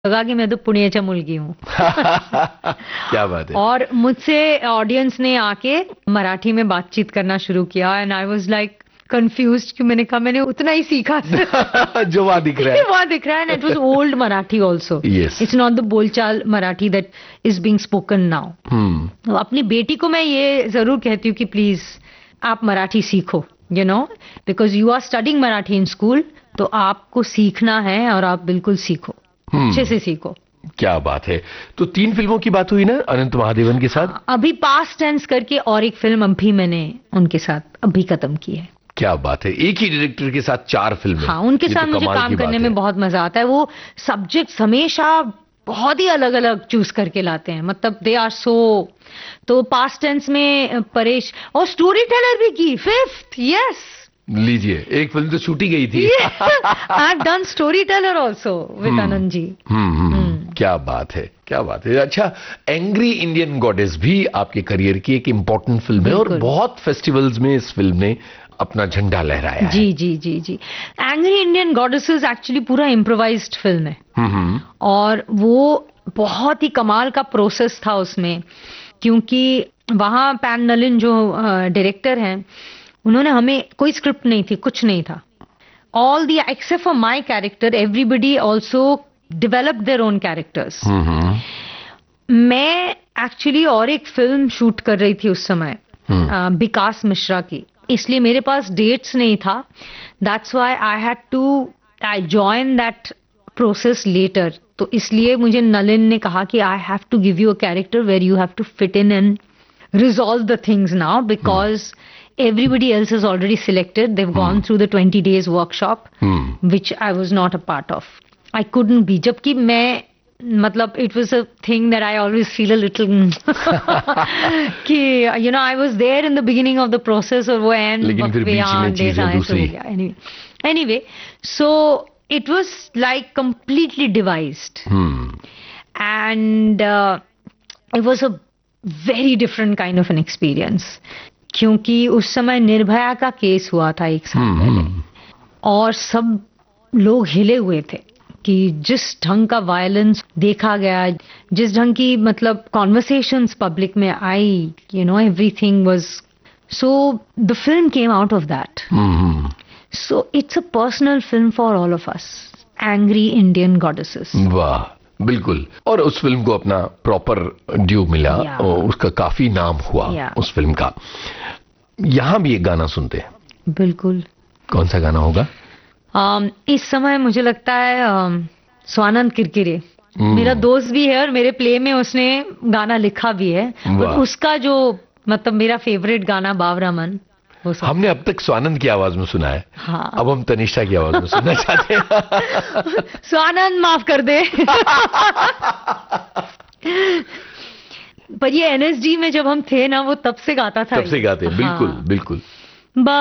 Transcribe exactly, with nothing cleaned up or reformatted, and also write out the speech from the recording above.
लगा कि मैं तो पुण्याच्या मुलगी हूँ। क्या बात है। और मुझसे ऑडियंस ने आके मराठी में बातचीत करना शुरू किया and I was like confused कि मैंने कहा मैंने उतना ही सीखा जो वहां दिख रहा है वहां दिख रहा है and it was old Marathi also. It's not the बोलचाल Marathi that is being spoken now. तो अपनी बेटी को मैं ये जरूर कहती हूँ कि प्लीज आप मराठी सीखो, you know, because you are studying Marathi in school, तो आपको सीखना है और आप बिल्कुल सीखो, अच्छे से सीखो। क्या बात है। तो तीन फिल्मों की बात हुई ना अनंत महादेवन के साथ? हाँ, अभी पास्ट टेंस करके और एक फिल्म अभी मैंने उनके साथ अभी खत्म की है। क्या बात है, एक ही डायरेक्टर के साथ चार फिल्में। हाँ, उनके साथ तो मुझे काम करने में बहुत मजा आता है। वो सब्जेक्ट हमेशा बहुत ही अलग अलग चूज करके लाते हैं, मतलब दे आर सो। तो पास्ट टेंस में परेश और स्टोरी टेलर भी की फिफ्थ। यस, लीजिए, एक फिल्म तो छूटी गई थी। I have done story teller also with Anand ji. हम्म, क्या बात है, क्या बात है। अच्छा, एंग्री इंडियन गॉडेस भी आपके करियर की एक इंपॉर्टेंट फिल्म है और बहुत फेस्टिवल्स में इस फिल्म ने अपना झंडा लहराया है। जी जी जी जी। एंग्री इंडियन गॉडेसेस एक्चुअली पूरा इम्प्रोवाइज्ड फिल्म है और वो बहुत ही कमाल का प्रोसेस था उसमें, क्योंकि वहां पैन नलिन जो डायरेक्टर हैं, उन्होंने हमें कोई स्क्रिप्ट नहीं थी, कुछ नहीं था। All the except for my character everybody also develop their own characters. मैं एक्चुअली और एक फिल्म शूट कर रही थी उस समय, विकास मिश्रा की, इसलिए मेरे पास डेट्स नहीं था। That's why I had to I join that process letter. तो इसलिए मुझे नलिन ने कहा कि I have to give you a character where you have to fit in and resolve the things now, because everybody else is already selected. They've gone hmm. through the twenty days workshop, hmm. which I was not a part of. I couldn't be. जबकि मैं, मतलब it was a thing that I always feel a little कि you know I was there in the beginning of the process और वो end लेकिन फिर बीच में चीजें दूसरी। Anyway, anyway, so it was like completely devised, hmm. and uh, it was a very different kind of an experience. क्योंकि उस समय निर्भया का केस हुआ था एक साल पहले और सब लोग हिले हुए थे कि जिस ढंग का वायलेंस देखा गया, जिस ढंग की मतलब कॉन्वर्सेशंस पब्लिक में आई, you know, everything was so the film came out of that. So it's a personal film for all of us, angry Indian goddesses. वाह, बिल्कुल। और उस फिल्म को अपना प्रॉपर ड्यू मिला और उसका काफी नाम हुआ उस फिल्म का। यहाँ भी एक गाना सुनते हैं। बिल्कुल। कौन सा गाना होगा? um, इस समय मुझे लगता है um, स्वानंद किरकिरे मेरा दोस्त भी है और मेरे प्ले में उसने गाना लिखा भी है, और उसका जो मतलब मेरा फेवरेट गाना बावरा मन, हमने अब तक स्वानंद की आवाज में सुना है। हाँ। अब हम तनिष्ठा की आवाज में सुनना चाहते हैं। स्वानंद माफ कर दे। पर ये एनएसडी में जब हम थे ना, वो तब से गाता था। तब से गाते, बिल्कुल। हाँ। बिल्कुल।